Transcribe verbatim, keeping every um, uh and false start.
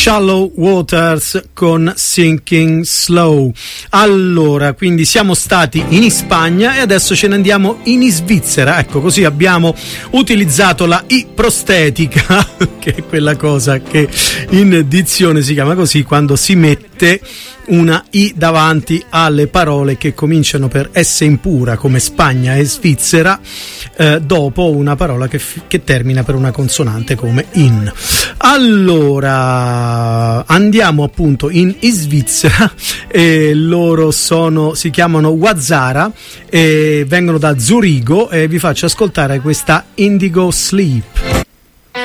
Shallow Waters con Sinking Slow. Allora, quindi siamo stati in Spagna e adesso ce ne andiamo in Svizzera. Ecco, così abbiamo utilizzato la I prostetica, che è quella cosa che in dizione si chiama così quando si mette una I davanti alle parole che cominciano per S impura, come Spagna e Svizzera, eh, dopo una parola che, f- che termina per una consonante come in. Allora andiamo appunto in Svizzera, e loro sono, si chiamano Wazzara e vengono da Zurigo, e vi faccio ascoltare questa Indigo Sleep.